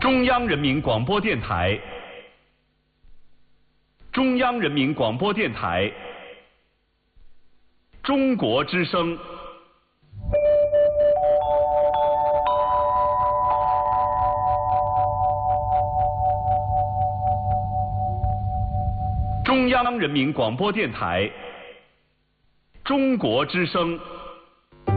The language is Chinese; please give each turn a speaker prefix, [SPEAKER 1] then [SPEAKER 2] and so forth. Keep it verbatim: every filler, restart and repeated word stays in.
[SPEAKER 1] 中央人民广播电台，中央人民广播电台，中国之声。中央人民广播电台，中国之声。